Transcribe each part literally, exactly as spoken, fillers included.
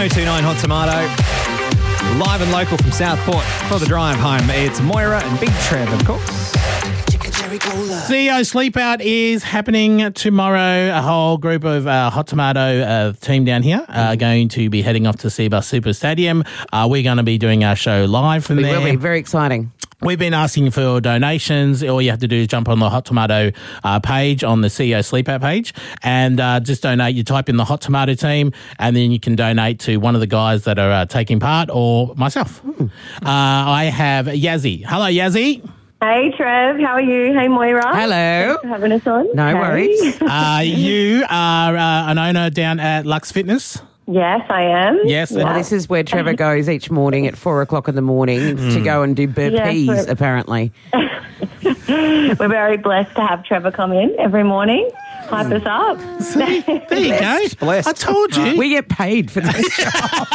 oh two nine Hot Tomato. Live and local from Southport for the drive home. It's Moira and Big Trev, of course. C E O Sleep Out is happening tomorrow. A whole group of uh, Hot Tomato uh, team down here are going to be heading off to Seabus Super Stadium. Uh, we're going to be doing our show live from We there. will be. Very exciting. We've been asking for donations. All you have to do is jump on the Hot Tomato uh, page on the C E O Sleep Out page and uh, just donate. You type in the Hot Tomato team and then you can donate to one of the guys that are uh, taking part or myself. Mm. Uh, I have Yazzie. Hello, Yazzie. Hey, Trev. How are you? Hey, Moira. Hello. Thanks for having us on. No hey. worries. uh, you are uh, an owner down at Lux Fitness. Yes, I am. Yes. Well, and this is where Trevor goes each morning at four o'clock in the morning mm. to go and do burpees, yes, apparently. We're very blessed to have Trevor come in every morning, hype us up. See, there you go. Blessed. I told you. We get paid for this job.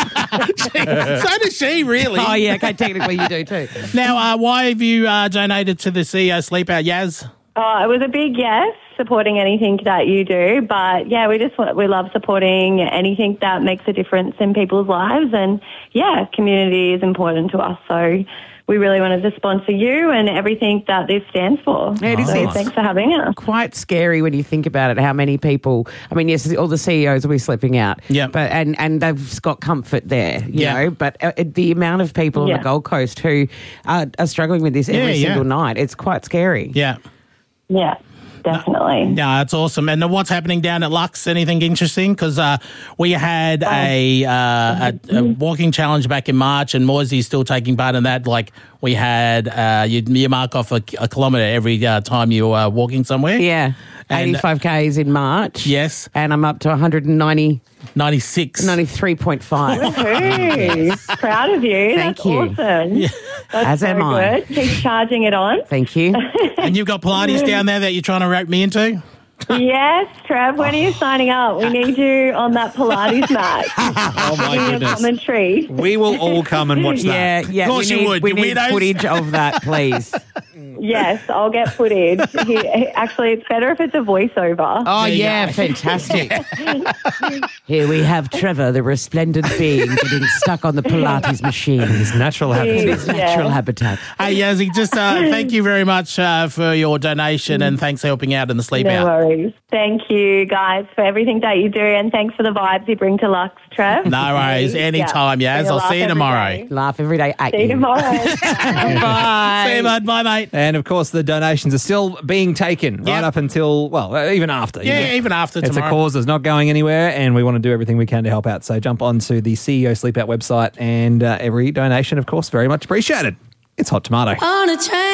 So does she, really. Oh, yeah, okay, technically you do too. Now, uh, why have you uh, donated to the C E O Sleep Out, Yaz? Oh, it was a big yes, supporting anything that you do. But, yeah, we just we love supporting anything that makes a difference in people's lives. And, yeah, community is important to us. So we really wanted to sponsor you and everything that this stands for. Yeah, it is, so it's thanks for having us. Quite scary when you think about it, how many people, I mean, yes, all the C E Os will be slipping out. Yeah. But, and, and they've got comfort there, you Yeah. know. But uh, the amount of people Yeah. on the Gold Coast who are, are struggling with this Yeah, every yeah. single night, it's quite scary. Yeah. Yeah, definitely. Yeah, that's awesome. And what's happening down at Lux? Anything interesting? Because uh, we had a, uh, a, a walking challenge back in March, and Moisey's still taking part in that. Like we had, uh, you, you mark off a, a kilometre every uh, time you are walking somewhere. Yeah. And- eighty-five Ks in March. Yes. And I'm up to one ninety, ninety-six. ninety-three point five. Woohoo. Proud of you. Thank That's you. awesome. That's As so am I. good. Keep charging it on. Thank you. And you've got Pilates down there that you're trying to rope me into? Yes, Trev, when are you signing up? We need you on that Pilates mat. Oh, my Doing a goodness. commentary. We will all come and watch Yeah, that. yeah. Of course we you need, would, We you need weirdos. footage of that, please. Yes, I'll get footage. He, he- actually, it's better if it's a voiceover. Oh, There you yeah, go. fantastic. Here we have Trevor, the resplendent being, getting stuck on the Pilates machine. His natural habitat. His natural Yeah. habitat. Hey, Yazzie, just uh, thank you very much uh, for your donation and thanks for helping out in the sleep No out. worries. Thank you, guys, for everything that you do, and thanks for the vibes you bring to Lux, Trev. No worries. Anytime, Yeah. Yaz. Bring a I'll laugh see you every tomorrow. day. Laugh every day at See you you. tomorrow. Bye. See you, bud. Bye, mate. And, of course, the donations are still being taken right Yep. up until, well, uh, even after. you Yeah, know. even after It's tomorrow. a cause that's not going anywhere, and we want to do everything we can to help out. So jump onto the C E O Sleep Out website, and uh, every donation, of course, very much appreciated. It's Hot Tomato. On a train.